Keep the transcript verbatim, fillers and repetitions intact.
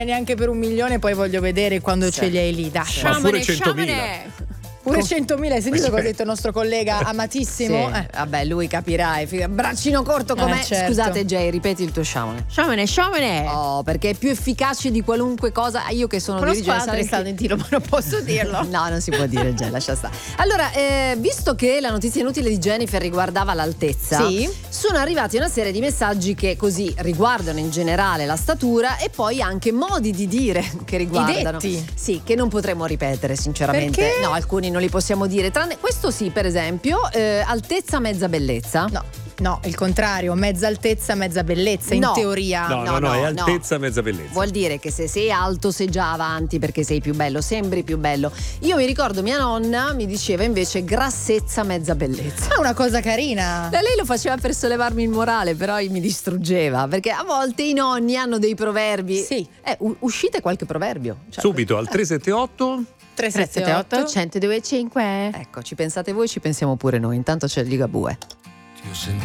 Neanche per un milione, poi voglio vedere quando Sì. ce li hai lì. Dai. Sì. Ma pure Sciamane, centomila. sciamane. Pure centomila, hai sentito cosa ha detto il nostro collega amatissimo? Sì. Eh. Vabbè, lui capirai. figa- Braccino corto com'è. Eh, certo. Scusate, Jay, ripeti il tuo sciamane. Sciamane, sciamane. Oh, perché è più efficace di qualunque cosa. Io che sono Però dirigente squadra è stato in tiro, ma non posso dirlo. No, non si può dire, Jay, lascia stare. Allora, eh, visto che la notizia inutile di Jennifer riguardava l'altezza, Sì. sono arrivati una serie di messaggi che così riguardano in generale la statura e poi anche modi di dire che riguardano. detti. Sì, che non potremo ripetere, sinceramente. Perché? No, alcuni non li possiamo dire. Tranne questo sì, per esempio, eh, altezza mezza bellezza. No, no, il contrario, mezza altezza, mezza bellezza, in No. teoria. No, no, no, no, è no. altezza mezza bellezza. Vuol dire che se sei alto sei già avanti perché sei più bello, sembri più bello. Io mi ricordo mia nonna mi diceva invece grassezza mezza bellezza. È una cosa carina. Da lei lo faceva per sollevarmi il morale, però mi distruggeva, perché a volte i nonni hanno dei proverbi. Sì. Eh, u- uscite qualche proverbio. Cioè, Subito al tre sette otto tre sette otto centodue e cinque. Ecco, ci pensate voi, ci pensiamo pure noi. Intanto c'è il Ligabue.